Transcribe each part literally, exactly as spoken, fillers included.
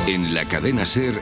En la cadena SER,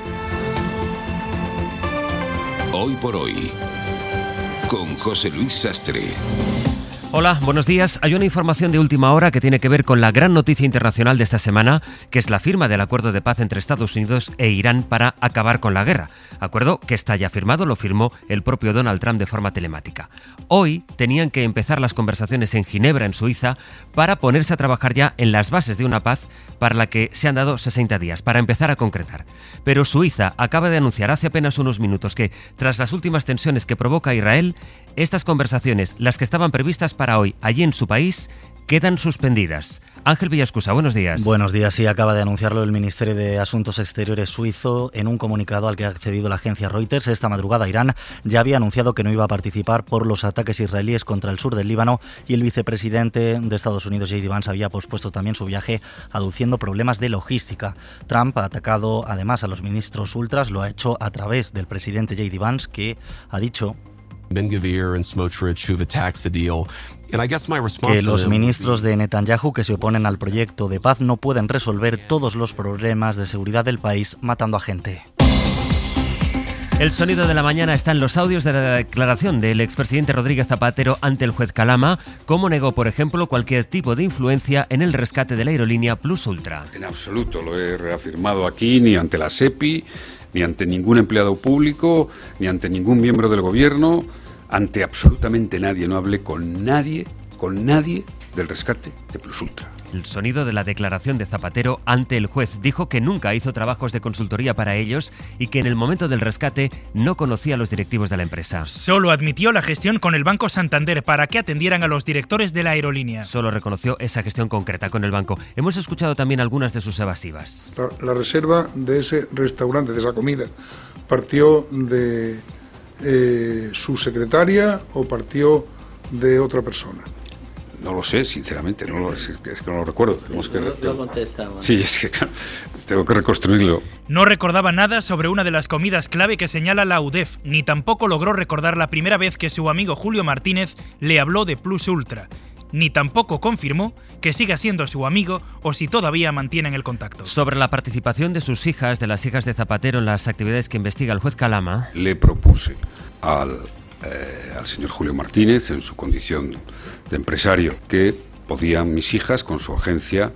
Hoy por Hoy, con José Luis Sastre. Hola, buenos días. Hay una información de última hora que tiene que ver con la gran noticia internacional de esta semana, que es la firma del acuerdo de paz entre Estados Unidos e Irán para acabar con la guerra. Acuerdo que está ya firmado, lo firmó el propio Donald Trump de forma telemática. Hoy tenían que empezar las conversaciones en Ginebra, en Suiza, para ponerse a trabajar ya en las bases de una paz para la que se han dado sesenta días, para empezar a concretar. Pero Suiza acaba de anunciar hace apenas unos minutos que, tras las últimas tensiones que provoca Israel, estas conversaciones, las que estaban previstas para hoy allí en su país, quedan suspendidas. Ángel Villascusa, buenos días. Buenos días, sí, acaba de anunciarlo el Ministerio de Asuntos Exteriores suizo en un comunicado al que ha accedido la agencia Reuters. Esta madrugada Irán ya había anunciado que no iba a participar por los ataques israelíes contra el sur del Líbano y el vicepresidente de Estados Unidos, J D Vance, había pospuesto también su viaje aduciendo problemas de logística. Trump ha atacado además a los ministros ultras, lo ha hecho a través del presidente J D Vance, que ha dicho Ben-Gvir and Smotrich, who've attacked the deal. And I guess my response que los ministros de Netanyahu que se oponen al proyecto de paz no pueden resolver todos los problemas de seguridad del país matando a gente. El sonido de la mañana está en los audios de la declaración del expresidente Rodríguez Zapatero ante el juez Calama, cómo negó, por ejemplo, cualquier tipo de influencia en el rescate de la aerolínea Plus Ultra. En absoluto, lo he reafirmado aquí, ni ante la SEPI, ni ante ningún empleado público, ni ante ningún miembro del gobierno, ante absolutamente nadie. No hablé con nadie, con nadie del rescate de Plus Ultra. El sonido de la declaración de Zapatero ante el juez. Dijo que nunca hizo trabajos de consultoría para ellos y que en el momento del rescate no conocía a los directivos de la empresa. Solo admitió la gestión con el Banco Santander para que atendieran a los directores de la aerolínea. Solo reconoció esa gestión concreta con el banco. Hemos escuchado también algunas de sus evasivas. La, la reserva de ese restaurante, de esa comida, partió de eh, su secretaria o partió de otra persona. No lo sé, sinceramente, no lo, es, es que no lo recuerdo. Tenemos que, no, no contestaba. Sí, es que claro, tengo que reconstruirlo. No recordaba nada sobre una de las comidas clave que señala la U D E F, ni tampoco logró recordar la primera vez que su amigo Julio Martínez le habló de Plus Ultra. Ni tampoco confirmó que siga siendo su amigo o si todavía mantienen el contacto. Sobre la participación de sus hijas, de las hijas de Zapatero, en las actividades que investiga el juez Calama, le propuse al... Eh, al señor Julio Martínez, en su condición de empresario, que podían mis hijas, con su agencia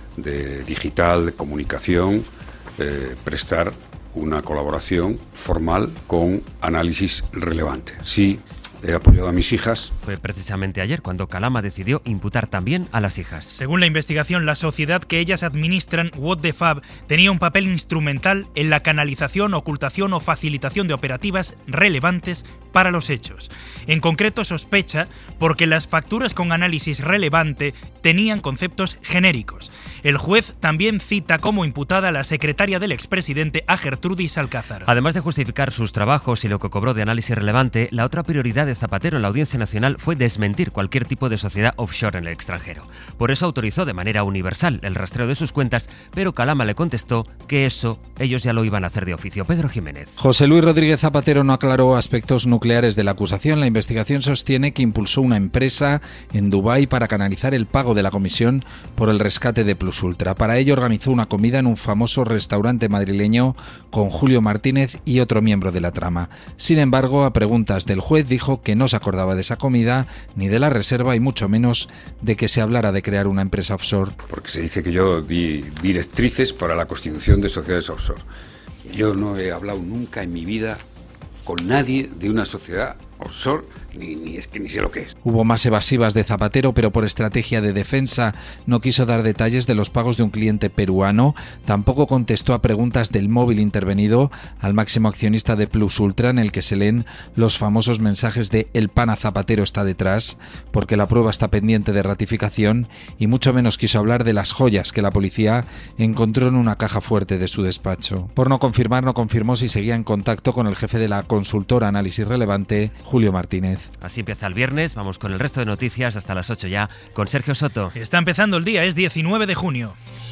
de digital, de comunicación, eh, prestar una colaboración formal con análisis relevante. Sí, he apoyado a mis hijas. Fue precisamente ayer cuando Calama decidió imputar también a las hijas. Según la investigación, la sociedad que ellas administran, What the Fab, tenía un papel instrumental en la canalización, ocultación o facilitación de operativas relevantes para los hechos. En concreto, sospecha porque las facturas con análisis relevante tenían conceptos genéricos. El juez también cita como imputada a la secretaria del expresidente, a Gertrudis Alcázar. Además de justificar sus trabajos y lo que cobró de análisis relevante, la otra prioridad de Zapatero en la Audiencia Nacional fue desmentir cualquier tipo de sociedad offshore en el extranjero. Por eso autorizó de manera universal el rastreo de sus cuentas, pero Calama le contestó que eso ellos ya lo iban a hacer de oficio. Pedro Jiménez. José Luis Rodríguez Zapatero no aclaró aspectos nucleares de la acusación. La investigación sostiene que impulsó una empresa en Dubái para canalizar el pago de la comisión por el rescate de Plus Ultra. Para ello organizó una comida en un famoso restaurante madrileño con Julio Martínez y otro miembro de la trama. Sin embargo, a preguntas del juez dijo que no se acordaba de esa comida, ni de la reserva y mucho menos de que se hablara de crear una empresa offshore. Porque se dice que yo di directrices para la constitución de sociedades offshore. Yo no he hablado nunca en mi vida con nadie de una sociedad offshore, ni, ni es que ni sé lo que es. Hubo más evasivas de Zapatero, pero por estrategia de defensa no quiso dar detalles de los pagos de un cliente peruano. Tampoco contestó a preguntas del móvil intervenido al máximo accionista de Plus Ultra, en el que se leen los famosos mensajes de "el pana Zapatero está detrás", porque la prueba está pendiente de ratificación, y mucho menos quiso hablar de las joyas que la policía encontró en una caja fuerte de su despacho. Por no confirmar, no confirmó si seguía en contacto con el jefe de la consultora Análisis Relevante, Julio Martínez. Así empieza el viernes, vamos con el resto de noticias hasta las ocho ya, con Sergio Soto. Está empezando el día, es diecinueve de junio.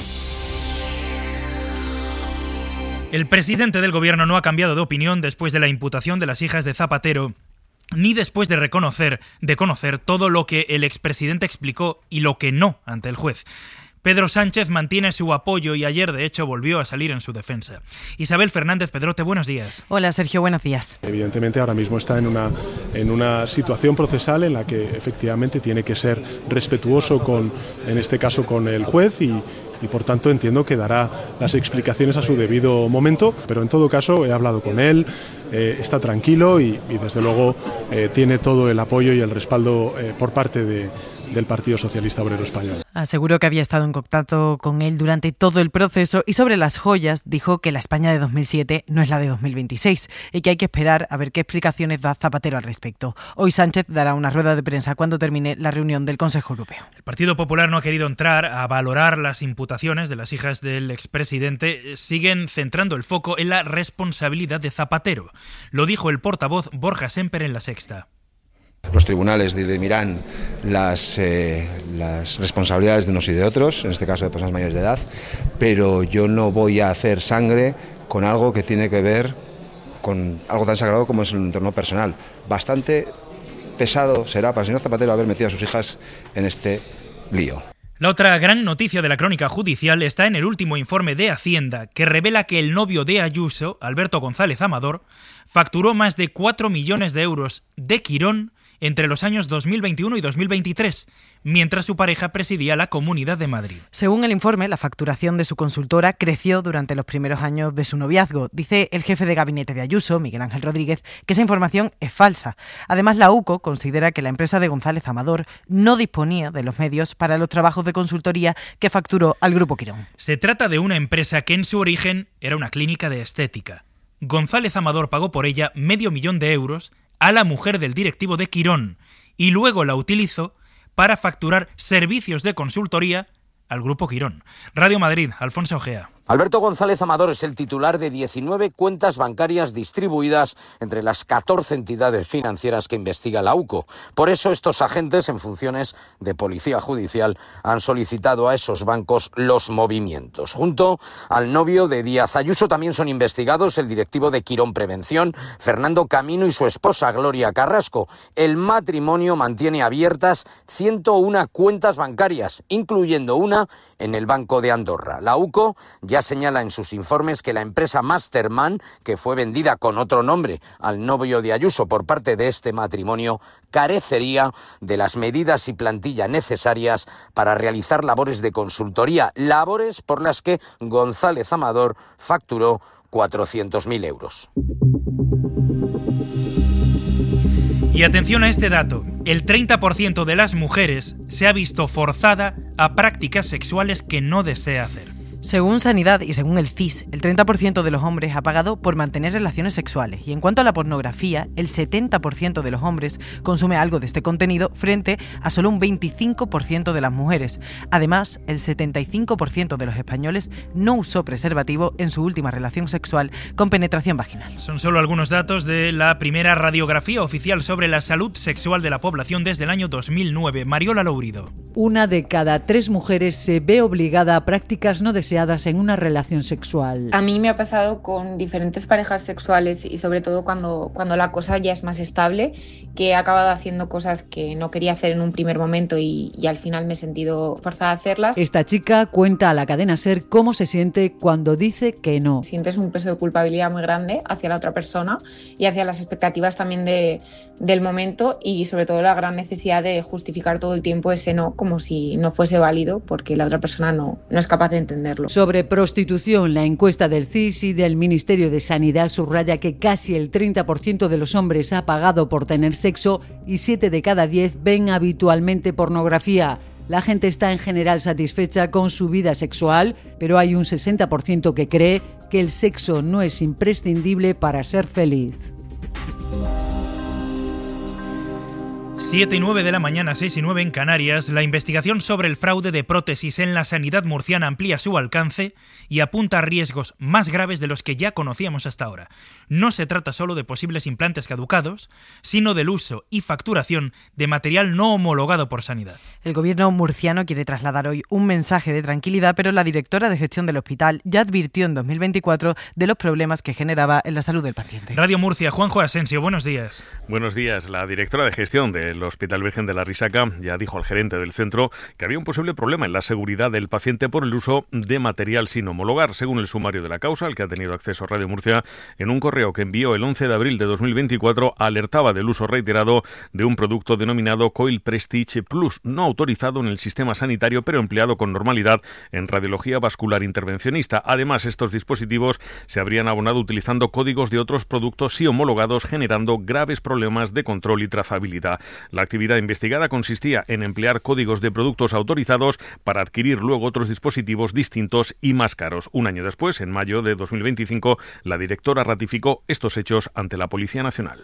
El presidente del gobierno no ha cambiado de opinión después de la imputación de las hijas de Zapatero, ni después de reconocer, de conocer todo lo que el expresidente explicó y lo que no ante el juez. Pedro Sánchez mantiene su apoyo y ayer, de hecho, volvió a salir en su defensa. Isabel Fernández Pedrote, buenos días. Hola, Sergio, buenos días. Evidentemente ahora mismo está en una, en una situación procesal en la que efectivamente tiene que ser respetuoso con, en este caso, con el juez y y por tanto entiendo que dará las explicaciones a su debido momento, pero en todo caso he hablado con él, eh, está tranquilo y, y desde luego eh, tiene todo el apoyo y el respaldo eh, por parte de, del Partido Socialista Obrero Español. Aseguró que había estado en contacto con él durante todo el proceso y sobre las joyas dijo que la España de dos mil siete no es la de dos mil veintiséis y que hay que esperar a ver qué explicaciones da Zapatero al respecto. Hoy Sánchez dará una rueda de prensa cuando termine la reunión del Consejo Europeo. El Partido Popular no ha querido entrar a valorar las imputaciones de las hijas del expresidente. Siguen centrando el foco en la responsabilidad de Zapatero. Lo dijo el portavoz Borja Semper en La Sexta. Los tribunales dirimirán las, eh, las responsabilidades de unos y de otros, en este caso de personas mayores de edad, pero yo no voy a hacer sangre con algo que tiene que ver con algo tan sagrado como es el entorno personal. Bastante pesado será para el señor Zapatero haber metido a sus hijas en este lío. La otra gran noticia de la crónica judicial está en el último informe de Hacienda, que revela que el novio de Ayuso, Alberto González Amador, facturó más de cuatro millones de euros de Quirón entre los años dos mil veintiuno y dos mil veintitrés, mientras su pareja presidía la Comunidad de Madrid. Según el informe, la facturación de su consultora creció durante los primeros años de su noviazgo. Dice el jefe de gabinete de Ayuso, Miguel Ángel Rodríguez, que esa información es falsa. Además, la U C O considera que la empresa de González Amador no disponía de los medios para los trabajos de consultoría que facturó al Grupo Quirón. Se trata de una empresa que en su origen era una clínica de estética. González Amador pagó por ella medio millón de euros a la mujer del directivo de Quirón y luego la utilizó para facturar servicios de consultoría al Grupo Quirón. Radio Madrid, Alfonso Ojea. Alberto González Amador es el titular de diecinueve cuentas bancarias distribuidas entre las catorce entidades financieras que investiga la U C O. Por eso estos agentes en funciones de policía judicial han solicitado a esos bancos los movimientos. Junto al novio de Díaz Ayuso también son investigados el directivo de Quirón Prevención, Fernando Camino, y su esposa Gloria Carrasco. El matrimonio mantiene abiertas ciento una cuentas bancarias, incluyendo una en el Banco de Andorra. La U C O ya señala en sus informes que la empresa Masterman, que fue vendida con otro nombre al novio de Ayuso por parte de este matrimonio, carecería de las medidas y plantilla necesarias para realizar labores de consultoría, labores por las que González Amador facturó cuatrocientos mil euros. Y atención a este dato, el treinta por ciento de las mujeres se ha visto forzada a prácticas sexuales que no desea hacer. Según Sanidad y según el C I S, el treinta por ciento de los hombres ha pagado por mantener relaciones sexuales y en cuanto a la pornografía, el setenta por ciento de los hombres consume algo de este contenido frente a solo un veinticinco por ciento de las mujeres. Además, el setenta y cinco por ciento de los españoles no usó preservativo en su última relación sexual con penetración vaginal. Son solo algunos datos de la primera radiografía oficial sobre la salud sexual de la población desde el año dos mil nueve. Mariola Lourido. Una de cada tres mujeres se ve obligada a prácticas no deseadas en una relación sexual. A mí me ha pasado con diferentes parejas sexuales y sobre todo cuando, cuando la cosa ya es más estable, que he acabado haciendo cosas que no quería hacer en un primer momento y, y al final me he sentido forzada a hacerlas. Esta chica cuenta a la cadena SER cómo se siente cuando dice que no. Sientes un peso de culpabilidad muy grande hacia la otra persona y hacia las expectativas también de, del momento y sobre todo la gran necesidad de justificar todo el tiempo ese no como si no fuese válido porque la otra persona no, no es capaz de entenderlo. Sobre prostitución, la encuesta del C I S y del Ministerio de Sanidad subraya que casi el treinta por ciento de los hombres ha pagado por tener sexo y siete de cada diez ven habitualmente pornografía. La gente está en general satisfecha con su vida sexual, pero hay un sesenta por ciento que cree que el sexo no es imprescindible para ser feliz. siete y nueve de la mañana, seis y nueve en Canarias, la investigación sobre el fraude de prótesis en la sanidad murciana amplía su alcance y apunta a riesgos más graves de los que ya conocíamos hasta ahora. No se trata solo de posibles implantes caducados, sino del uso y facturación de material no homologado por Sanidad. El gobierno murciano quiere trasladar hoy un mensaje de tranquilidad, pero la directora de gestión del hospital ya advirtió en dos mil veinticuatro de los problemas que generaba en la salud del paciente. Radio Murcia, Juanjo Asensio, buenos días. Buenos días. La directora de gestión del Hospital Virgen de la Risaca ya dijo al gerente del centro que había un posible problema en la seguridad del paciente por el uso de material sin homologar. Según el sumario de la causa, al que ha tenido acceso Radio Murcia, en un correo que envió el once de abril de dos mil veinticuatro, alertaba del uso reiterado de un producto denominado Coil Prestige Plus, no autorizado en el sistema sanitario, pero empleado con normalidad en radiología vascular intervencionista. Además, estos dispositivos se habrían abonado utilizando códigos de otros productos sí homologados, generando graves problemas de control y trazabilidad. La actividad investigada consistía en emplear códigos de productos autorizados para adquirir luego otros dispositivos distintos y más caros. Un año después, en mayo de dos mil veinticinco, la directora ratificó estos hechos ante la Policía Nacional.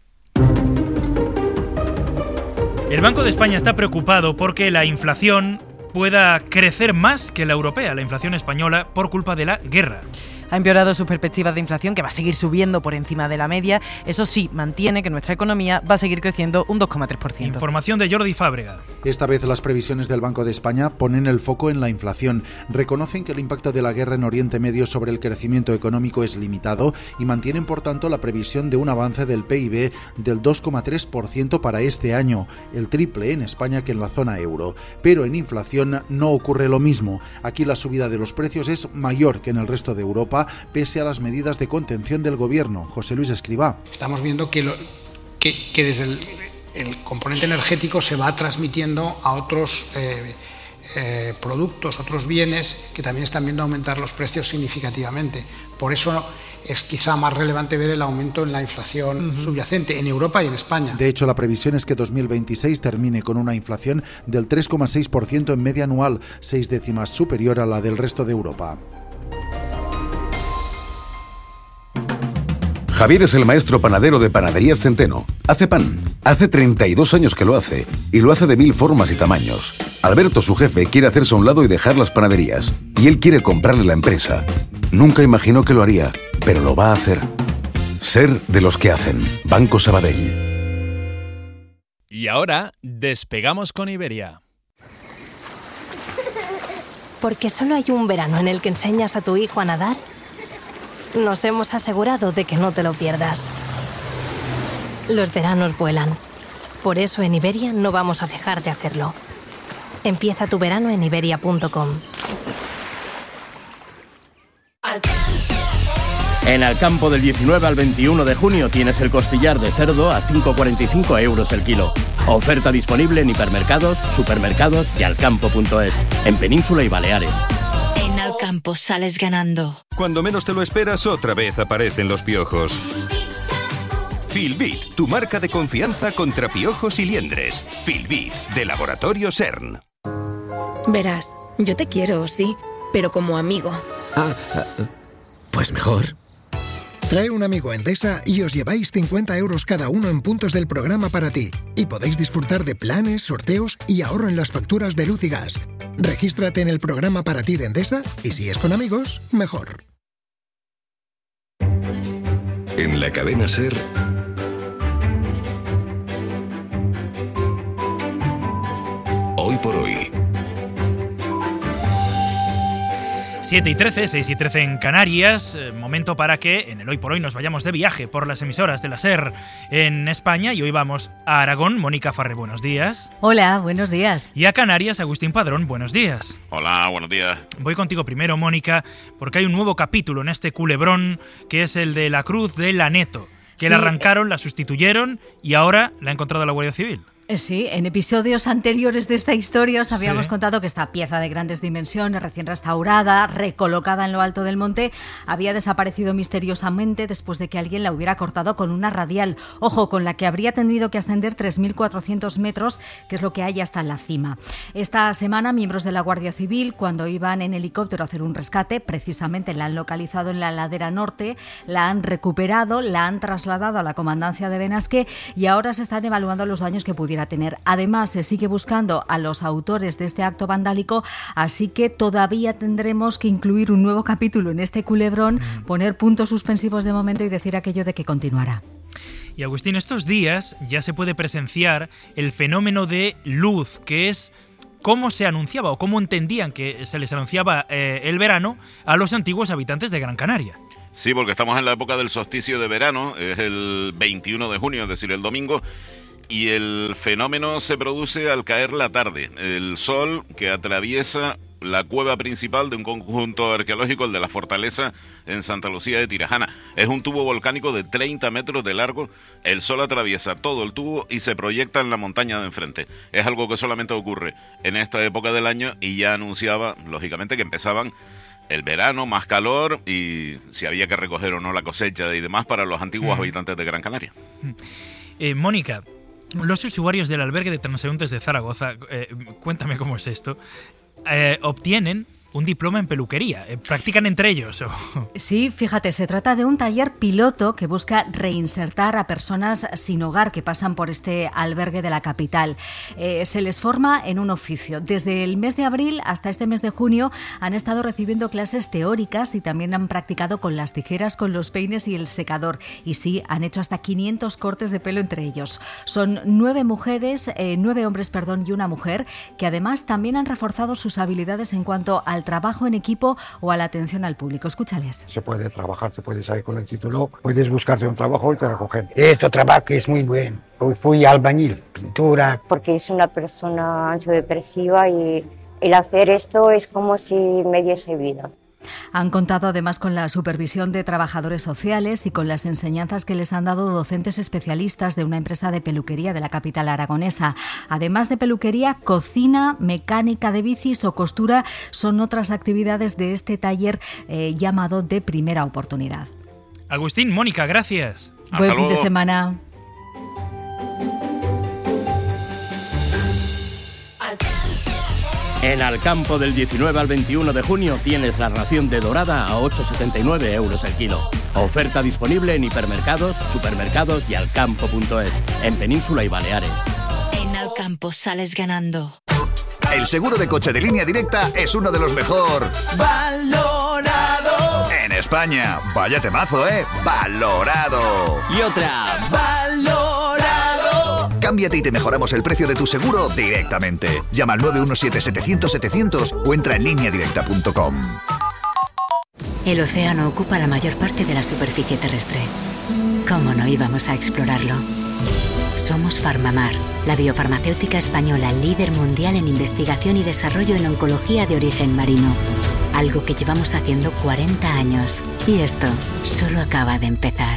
El Banco de España está preocupado porque la inflación pueda crecer más que la europea, la inflación española, por culpa de la guerra. Ha empeorado sus perspectivas de inflación, que va a seguir subiendo por encima de la media. Eso sí, mantiene que nuestra economía va a seguir creciendo un dos coma tres por ciento. Información de Jordi Fábrega. Esta vez las previsiones del Banco de España ponen el foco en la inflación. Reconocen que el impacto de la guerra en Oriente Medio sobre el crecimiento económico es limitado y mantienen, por tanto, la previsión de un avance del P I B del dos coma tres por ciento para este año, el triple en España que en la zona euro. Pero en inflación no ocurre lo mismo. Aquí la subida de los precios es mayor que en el resto de Europa, pese a las medidas de contención del gobierno. José Luis Escribá. Estamos viendo que, lo, que, que desde el, el componente energético se va transmitiendo a otros eh, eh, productos, otros bienes que también están viendo aumentar los precios significativamente. Por eso es quizá más relevante ver el aumento en la inflación uh-huh. subyacente en Europa y en España. De hecho, la previsión es que dos mil veintiséis termine con una inflación del tres coma seis por ciento en media anual, seis décimas superior a la del resto de Europa. Javier es el maestro panadero de Panaderías Centeno. Hace pan. Hace treinta y dos años que lo hace. Y lo hace de mil formas y tamaños. Alberto, su jefe, quiere hacerse a un lado y dejar las panaderías. Y él quiere comprarle la empresa. Nunca imaginó que lo haría, pero lo va a hacer. Ser de los que hacen. Banco Sabadell. Y ahora, despegamos con Iberia. ¿Por qué solo hay un verano en el que enseñas a tu hijo a nadar? Nos hemos asegurado de que no te lo pierdas. Los veranos vuelan. Por eso en Iberia no vamos a dejar de hacerlo. Empieza tu verano en iberia punto com. En Alcampo del diecinueve al veintiuno de junio tienes el costillar de cerdo a cinco coma cuarenta y cinco euros el kilo. Oferta disponible en hipermercados, supermercados y alcampo punto es, en Península y Baleares. En Alcampo sales ganando. Cuando menos te lo esperas, otra vez aparecen los piojos. Filbit, tu marca de confianza contra piojos y liendres. Filbit, de Laboratorio CERN. Verás, yo te quiero, sí, pero como amigo. Ah, pues mejor. Trae un amigo a Endesa y os lleváis cincuenta euros cada uno en puntos del programa para ti. Y podéis disfrutar de planes, sorteos y ahorro en las facturas de luz y gas. Regístrate en el programa para ti de Endesa y si es con amigos, mejor. En la cadena SER, Hoy por Hoy. siete y trece, seis y trece en Canarias, eh, momento para que en el Hoy por Hoy nos vayamos de viaje por las emisoras de la SER en España y hoy vamos a Aragón. Mónica Farré, buenos días. Hola, buenos días. Y a Canarias, Agustín Padrón, buenos días. Hola, buenos días. Voy contigo primero, Mónica, porque hay un nuevo capítulo en este culebrón que es el de la Cruz de Laneto, que sí. la arrancaron, la sustituyeron y ahora la ha encontrado la Guardia Civil. Sí, en episodios anteriores de esta historia os habíamos sí. contado que esta pieza de grandes dimensiones, recién restaurada, recolocada en lo alto del monte, había desaparecido misteriosamente después de que alguien la hubiera cortado con una radial. Ojo, con la que habría tenido que ascender tres mil cuatrocientos metros, que es lo que hay hasta la cima. Esta semana, miembros de la Guardia Civil, cuando iban en helicóptero a hacer un rescate, precisamente la han localizado en la ladera norte, la han recuperado, la han trasladado a la comandancia de Benasque y ahora se están evaluando los daños que pudieran a tener. Además, se sigue buscando a los autores de este acto vandálico, así que todavía tendremos que incluir un nuevo capítulo en este culebrón, poner puntos suspensivos de momento y decir aquello de que continuará. Y Agustín, estos días ya se puede presenciar el fenómeno de luz, que es cómo se anunciaba o cómo entendían que se les anunciaba eh, el verano a los antiguos habitantes de Gran Canaria. Sí, porque estamos en la época del solsticio de verano, es el veintiuno de junio, es decir, el domingo. y el fenómeno se produce al caer la tarde. El sol que atraviesa la cueva principal de un conjunto arqueológico, el de la Fortaleza en Santa Lucía de Tirajana. Es un tubo volcánico de treinta metros de largo. El sol atraviesa todo el tubo y se proyecta en la montaña de enfrente. Es algo que solamente ocurre en esta época del año y ya anunciaba, lógicamente, que empezaban el verano, más calor y si había que recoger o no la cosecha y demás para los antiguos mm. habitantes de Gran Canaria. Eh, Mónica, los usuarios del albergue de transeúntes de Zaragoza, eh, cuéntame cómo es esto, eh, obtienen un diploma en peluquería. Eh, ¿Practican entre ellos? ¿O? Sí, fíjate, se trata de un taller piloto que busca reinsertar a personas sin hogar que pasan por este albergue de la capital. Eh, se les forma en un oficio. Desde el mes de abril hasta este mes de junio han estado recibiendo clases teóricas y también han practicado con las tijeras, con los peines y el secador. Y sí, han hecho hasta quinientos cortes de pelo entre ellos. Son nueve mujeres, eh, nueve hombres, perdón, y una mujer, que además también han reforzado sus habilidades en cuanto al trabajo en equipo o a la atención al público. Escúchales. Se puede trabajar, se puede salir con el título, puedes buscarte un trabajo y te recogen. Este trabajo es muy bueno. Hoy fui albañil, pintura. Porque es una persona ansiodepresiva y el hacer esto es como si me diese vida. Han contado además con la supervisión de trabajadores sociales y con las enseñanzas que les han dado docentes especialistas de una empresa de peluquería de la capital aragonesa. Además de peluquería, cocina, mecánica de bicis o costura son otras actividades de este taller eh, llamado de primera oportunidad. Agustín, Mónica, gracias. Buen fin de semana. En Alcampo del diecinueve al veintiuno de junio tienes la ración de dorada a ocho setenta y nueve euros el kilo. Oferta disponible en hipermercados, supermercados y alcampo punto es, en Península y Baleares. En Alcampo sales ganando. El seguro de coche de Línea Directa es uno de los mejor valorado en España. Vaya temazo, ¿eh? Valorado. Y otra. Valorado. Cámbiate y te mejoramos el precio de tu seguro directamente. Llama al nueve uno siete setecientos setecientos o entra en línea directa punto com. El océano ocupa la mayor parte de la superficie terrestre. ¿Cómo no íbamos a explorarlo? Somos Farmamar, la biofarmacéutica española líder mundial en investigación y desarrollo en oncología de origen marino. Algo que llevamos haciendo cuarenta años. Y esto solo acaba de empezar.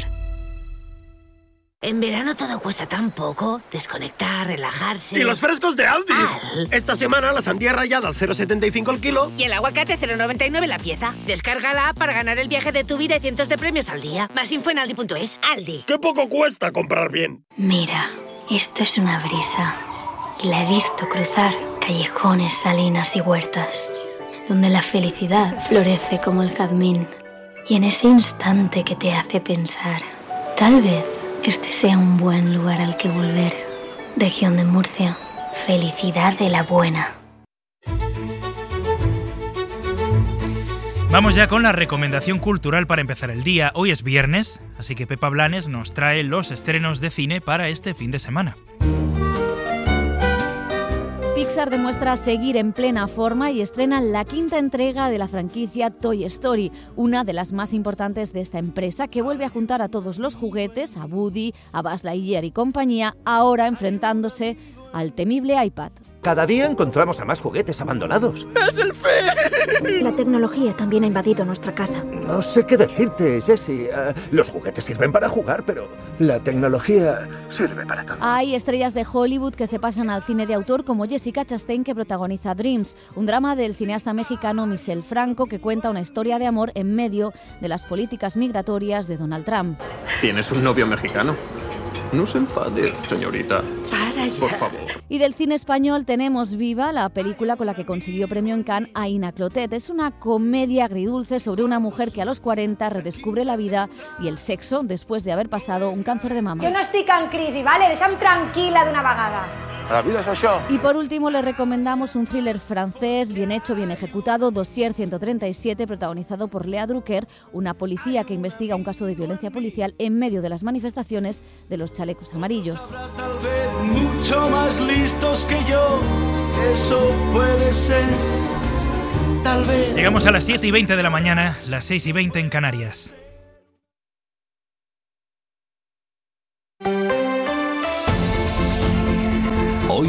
En verano todo cuesta tan poco. Desconectar, relajarse. ¡Y los frescos de Aldi! Al. Esta semana la sandía rallada al cero coma setenta y cinco el kilo. Y el aguacate cero coma noventa y nueve la pieza. Descarga la app para ganar el viaje de tu vida y cientos de premios al día. Más info en aldi punto es. Aldi. ¡Qué poco cuesta comprar bien! Mira, esto es una brisa. Y la he visto cruzar callejones, salinas y huertas, donde la felicidad florece como el jazmín. Y en ese instante que te hace pensar, tal vez este sea un buen lugar al que volver. Región de Murcia. Felicidad de la buena. Vamos ya con la recomendación cultural para empezar el día. Hoy es viernes, así que Pepa Blanes nos trae los estrenos de cine para este fin de semana. Pixar demuestra seguir en plena forma y estrena la quinta entrega de la franquicia Toy Story, una de las más importantes de esta empresa, que vuelve a juntar a todos los juguetes, a Woody, a Buzz Lightyear y compañía, ahora enfrentándose al temible iPad. Cada día encontramos a más juguetes abandonados. ¡Es el fin! La tecnología también ha invadido nuestra casa. No sé qué decirte, Jessie. Uh, los juguetes sirven para jugar, pero la tecnología sirve para todo. Hay estrellas de Hollywood que se pasan al cine de autor, como Jessica Chastain, que protagoniza Dreams, un drama del cineasta mexicano Michel Franco, que cuenta una historia de amor en medio de las políticas migratorias de Donald Trump. ¿Tienes un novio mexicano? No se enfade, señorita. Para ya. Por favor. Y del cine español tenemos Viva, la película con la que consiguió premio en Cannes Aina Clotet. Es una comedia agridulce sobre una mujer que a los cuarenta redescubre la vida y el sexo después de haber pasado un cáncer de mama. Jo no estic en crisi, vale? Deixa'm tranquil·la d'una vegada. La vida es això. Y por último le recomendamos un thriller francés, bien hecho, bien ejecutado, Dossier ciento treinta y siete, protagonizado por Lea Drucker, una policía que investiga un caso de violencia policial en medio de las manifestaciones de los chalecos amarillos. Tal vez mucho más listos que yo, eso puede ser, tal vez. Llegamos a las siete y veinte de la mañana, las seis y veinte en Canarias.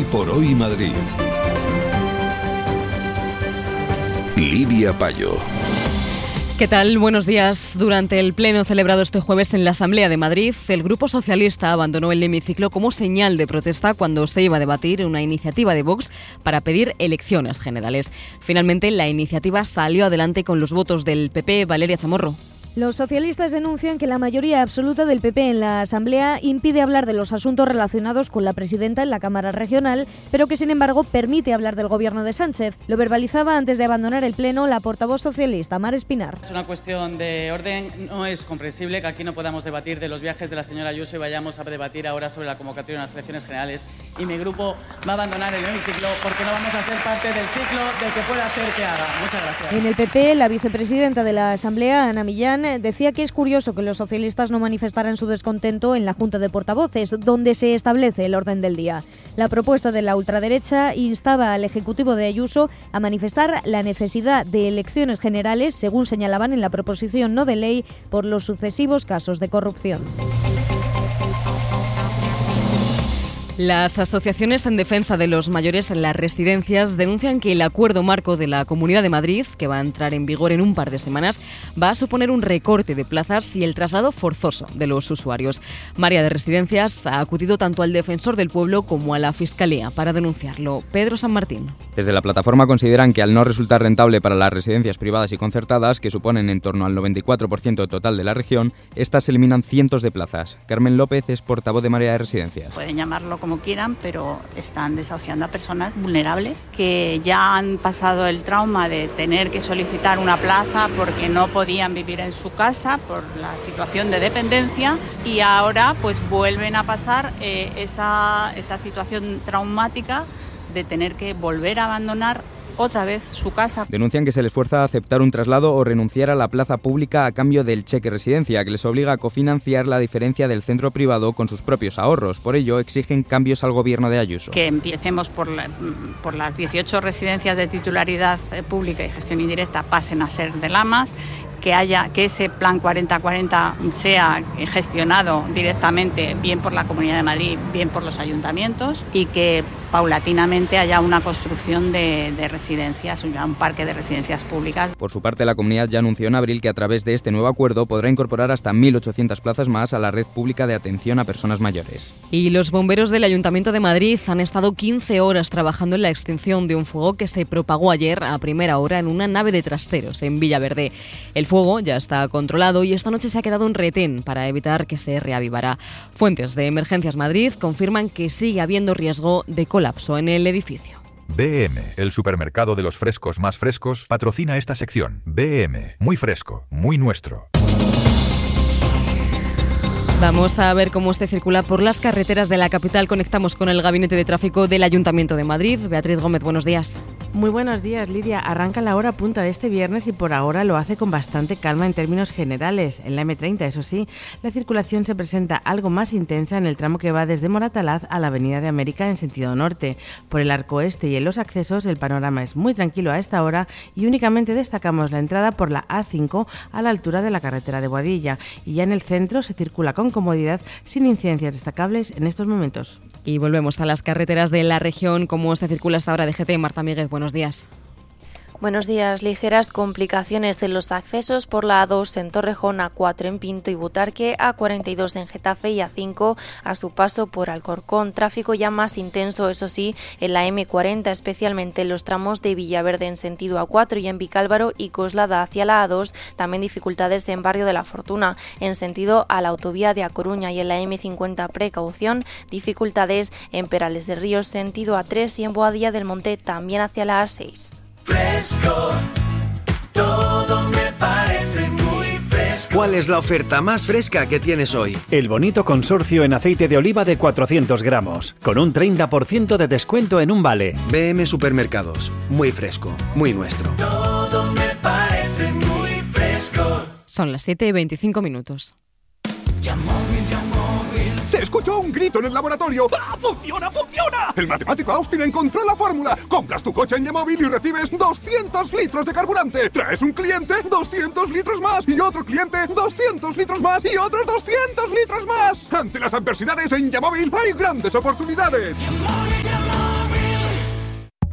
por Hoy Madrid. Lidia Payo. ¿Qué tal? Buenos días. Durante el pleno celebrado este jueves en la Asamblea de Madrid, el Grupo Socialista abandonó el hemiciclo como señal de protesta cuando se iba a debatir una iniciativa de Vox para pedir elecciones generales. Finalmente, la iniciativa salió adelante con los votos del P P. Valeria Chamorro. Los socialistas denuncian que la mayoría absoluta del P P en la Asamblea impide hablar de los asuntos relacionados con la presidenta en la Cámara Regional, pero que sin embargo permite hablar del gobierno de Sánchez. Lo verbalizaba antes de abandonar el pleno la portavoz socialista, Mar Espinar. Es una cuestión de orden, no es comprensible que aquí no podamos debatir de los viajes de la señora Ayuso y vayamos a debatir ahora sobre la convocatoria de unas elecciones generales, y mi grupo va a abandonar el hemiciclo porque no vamos a ser parte del ciclo de que pueda hacer que haga. Muchas gracias. En el P P, la vicepresidenta de la Asamblea, Ana Millán, decía que es curioso que los socialistas no manifestaran su descontento en la Junta de Portavoces, donde se establece el orden del día. La propuesta de la ultraderecha instaba al Ejecutivo de Ayuso a manifestar la necesidad de elecciones generales, según señalaban en la proposición no de ley, por los sucesivos casos de corrupción. Las asociaciones en defensa de los mayores en las residencias denuncian que el acuerdo marco de la Comunidad de Madrid, que va a entrar en vigor en un par de semanas, va a suponer un recorte de plazas y el traslado forzoso de los usuarios. María de Residencias ha acudido tanto al Defensor del Pueblo como a la Fiscalía para denunciarlo. Pedro San Martín. Desde la plataforma consideran que al no resultar rentable para las residencias privadas y concertadas, que suponen en torno al noventa y cuatro por ciento total de la región, estas eliminan cientos de plazas. Carmen López es portavoz de María de Residencias. Pueden llamarlo como quieran, pero están desahuciando a personas vulnerables que ya han pasado el trauma de tener que solicitar una plaza porque no podían vivir en su casa por la situación de dependencia, y ahora pues vuelven a pasar eh, esa, esa situación traumática de tener que volver a abandonar otra vez su casa. Denuncian que se les fuerza a aceptar un traslado o renunciar a la plaza pública a cambio del cheque residencia, que les obliga a cofinanciar la diferencia del centro privado con sus propios ahorros. Por ello, exigen cambios al gobierno de Ayuso. Que empecemos por, la, por las dieciocho residencias de titularidad pública y gestión indirecta pasen a ser de Lamas, que haya que ese plan cuarenta cuarenta sea gestionado directamente bien por la Comunidad de Madrid, bien por los ayuntamientos, y que paulatinamente haya una construcción de, de residencias, un parque de residencias públicas. Por su parte, la comunidad ya anunció en abril que a través de este nuevo acuerdo podrá incorporar hasta mil ochocientas plazas más a la red pública de atención a personas mayores. Y los bomberos del Ayuntamiento de Madrid han estado quince horas trabajando en la extinción de un fuego que se propagó ayer a primera hora en una nave de trasteros en Villaverde. El fuego ya está controlado y esta noche se ha quedado un retén para evitar que se reavivara. Fuentes de Emergencias Madrid confirman que sigue habiendo riesgo de colapso en el edificio. B M, el supermercado de los frescos más frescos, patrocina esta sección. B M, muy fresco, muy nuestro. Vamos a ver cómo se circula por las carreteras de la capital. Conectamos con el Gabinete de Tráfico del Ayuntamiento de Madrid. Beatriz Gómez, buenos días. Muy buenos días, Lidia. Arranca la hora punta de este viernes y por ahora lo hace con bastante calma en términos generales. En la eme treinta, eso sí, la circulación se presenta algo más intensa en el tramo que va desde Moratalaz a la Avenida de América en sentido norte. Por el arco este y en los accesos el panorama es muy tranquilo a esta hora y únicamente destacamos la entrada por la A cinco a la altura de la carretera de Boadilla. Y ya en el centro se circula con comodidad sin incidencias destacables en estos momentos. Y volvemos a las carreteras de la región. ¿Cómo se circula esta hora de G T? Marta Míguez, buenos días. Buenos días. Ligeras complicaciones en los accesos por la A dos en Torrejón, A cuatro en Pinto y Butarque, A cuarenta y dos en Getafe y A cinco a su paso por Alcorcón. Tráfico ya más intenso, eso sí, en la eme cuarenta, especialmente en los tramos de Villaverde en sentido A cuatro y en Vicálvaro y Coslada hacia la A dos. También dificultades en Barrio de la Fortuna, en sentido a la autovía de A Coruña, y en la eme cincuenta, precaución, dificultades en Perales de Ríos, sentido A tres y en Boadilla del Monte, también hacia la A seis. Fresco, todo me parece muy fresco. ¿Cuál es la oferta más fresca que tienes hoy? El bonito consorcio en aceite de oliva de cuatrocientos gramos, con un treinta por ciento de descuento en un vale. B M Supermercados, muy fresco, muy nuestro. Todo me parece muy fresco. Son las siete y veinticinco minutos. ¡Se escuchó un grito en el laboratorio! ¡Ah, funciona, funciona! El matemático Austin encontró la fórmula. Compras tu coche en Yamóvil y recibes doscientos litros de carburante. Traes un cliente, doscientos litros más. Y otro cliente, doscientos litros más. Y otros doscientos litros más. Ante las adversidades en Yamóvil hay grandes oportunidades. Yamóvil, Yamóvil.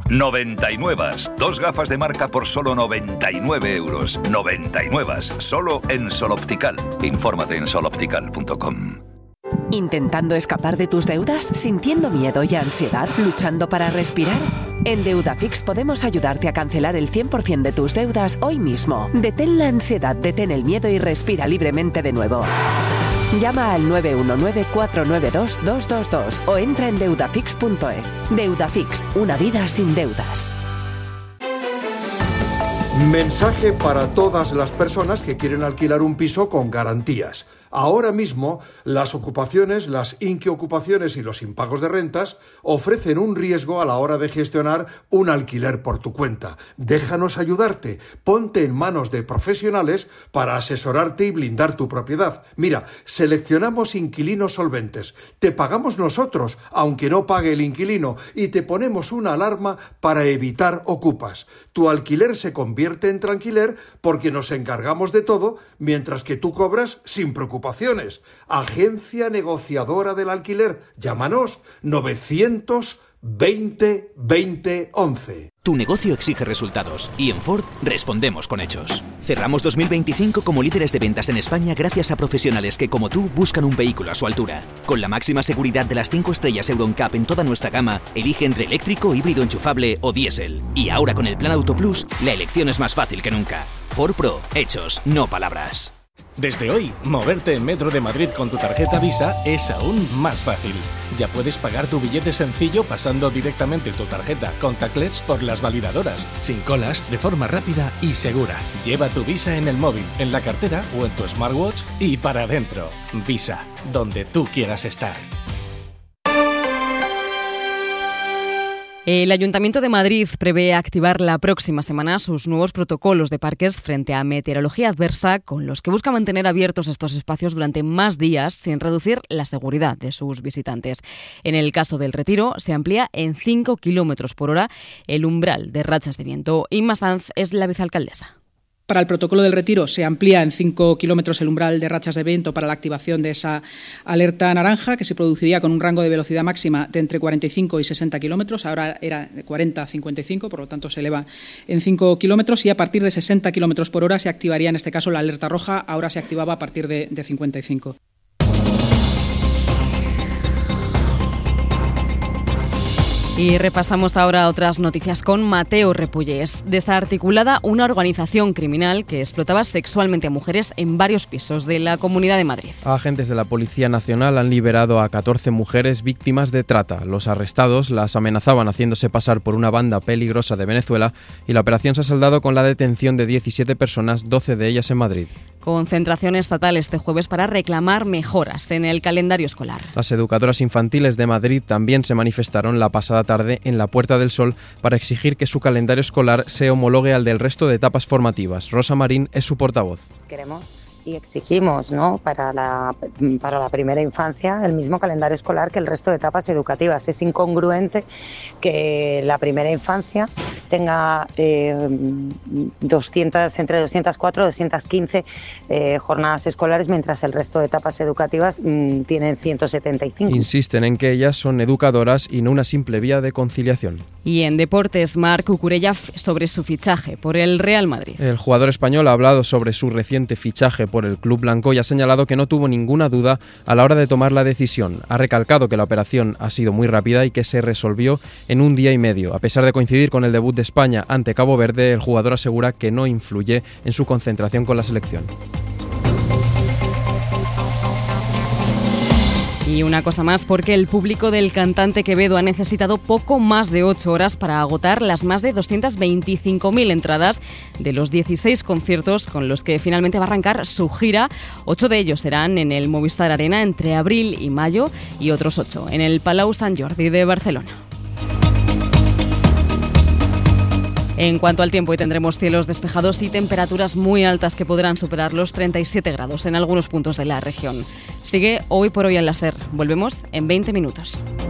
noventa y nueve. Dos gafas de marca por solo noventa y nueve euros. noventa y nueve. Solo en Sol Optical. Infórmate en sol optical punto com. ¿Intentando escapar de tus deudas? ¿Sintiendo miedo y ansiedad? ¿Luchando para respirar? En Deudafix podemos ayudarte a cancelar el cien por ciento de tus deudas hoy mismo. Detén la ansiedad, detén el miedo y respira libremente de nuevo. Llama al nueve uno nueve, cuatro nueve dos, dos dos dos o entra en deudafix punto es. Deudafix, una vida sin deudas. Mensaje para todas las personas que quieren alquilar un piso con garantías. Ahora mismo, las ocupaciones, las inquiocupaciones y los impagos de rentas ofrecen un riesgo a la hora de gestionar un alquiler por tu cuenta. Déjanos ayudarte. Ponte en manos de profesionales para asesorarte y blindar tu propiedad. Mira, seleccionamos inquilinos solventes. Te pagamos nosotros, aunque no pague el inquilino, y te ponemos una alarma para evitar ocupas. Tu alquiler se convierte en tranquiler porque nos encargamos de todo, mientras que tú cobras sin preocupaciones. Agencia negociadora del alquiler. Llámanos novecientos veinte veinte once. Tu negocio exige resultados y en Ford respondemos con hechos. Cerramos dos mil veinticinco como líderes de ventas en España gracias a profesionales que, como tú, buscan un vehículo a su altura. Con la máxima seguridad de las cinco estrellas Euro N C A P en toda nuestra gama, elige entre eléctrico, híbrido enchufable o diésel. Y ahora con el Plan Auto Plus, la elección es más fácil que nunca. Ford Pro, hechos, no palabras. Desde hoy, moverte en Metro de Madrid con tu tarjeta Visa es aún más fácil. Ya puedes pagar tu billete sencillo pasando directamente tu tarjeta contactless por las validadoras, sin colas, de forma rápida y segura. Lleva tu Visa en el móvil, en la cartera o en tu smartwatch y para adentro. Visa, donde tú quieras estar. El Ayuntamiento de Madrid prevé activar la próxima semana sus nuevos protocolos de parques frente a meteorología adversa, con los que busca mantener abiertos estos espacios durante más días sin reducir la seguridad de sus visitantes. En el caso del Retiro, se amplía en cinco kilómetros por hora el umbral de rachas de viento. Inma Sanz es la vicealcaldesa. Para el protocolo del Retiro se amplía en cinco kilómetros el umbral de rachas de viento para la activación de esa alerta naranja, que se produciría con un rango de velocidad máxima de entre cuarenta y cinco y sesenta kilómetros. Ahora era de cuarenta a cincuenta y cinco, por lo tanto se eleva en cinco kilómetros, y a partir de sesenta kilómetros por hora se activaría en este caso la alerta roja. Ahora se activaba a partir de, de cincuenta y cinco. Y repasamos ahora otras noticias con Mateo Repullés. Desarticulada una organización criminal que explotaba sexualmente a mujeres en varios pisos de la Comunidad de Madrid. Agentes de la Policía Nacional han liberado a catorce mujeres víctimas de trata. Los arrestados las amenazaban haciéndose pasar por una banda peligrosa de Venezuela y la operación se ha saldado con la detención de diecisiete personas, doce de ellas en Madrid. Concentración estatal este jueves para reclamar mejoras en el calendario escolar. Las educadoras infantiles de Madrid también se manifestaron la pasada tarde en la Puerta del Sol para exigir que su calendario escolar se homologue al del resto de etapas formativas. Rosa Marín es su portavoz. Queremos y exigimos, ¿no?, para la, para la primera infancia el mismo calendario escolar que el resto de etapas educativas. Es incongruente que la primera infancia tenga eh, doscientas, entre doscientas cuatro y doscientas quince eh, jornadas escolares, mientras el resto de etapas educativas mmm, tienen ciento setenta y cinco. Insisten en que ellas son educadoras y no una simple vía de conciliación. Y en deportes, Marc Cucurella sobre su fichaje por el Real Madrid. El jugador español ha hablado sobre su reciente fichaje por el club blanco y ha señalado que no tuvo ninguna duda a la hora de tomar la decisión. Ha recalcado que la operación ha sido muy rápida y que se resolvió en un día y medio. A pesar de coincidir con el debut de España ante Cabo Verde, el jugador asegura que no influye en su concentración con la selección. Y una cosa más, porque el público del cantante Quevedo ha necesitado poco más de ocho horas para agotar las más de doscientas veinticinco mil entradas de los dieciséis conciertos con los que finalmente va a arrancar su gira. Ocho de ellos serán en el Movistar Arena entre abril y mayo y otros ocho en el Palau Sant Jordi de Barcelona. En cuanto al tiempo, hoy tendremos cielos despejados y temperaturas muy altas que podrán superar los treinta y siete grados en algunos puntos de la región. Sigue Hoy por Hoy en la SER. Volvemos en veinte minutos.